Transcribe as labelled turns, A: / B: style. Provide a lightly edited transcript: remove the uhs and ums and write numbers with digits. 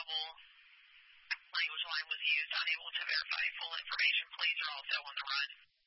A: double language line was used. Unable to verify full information. Please are also on the run.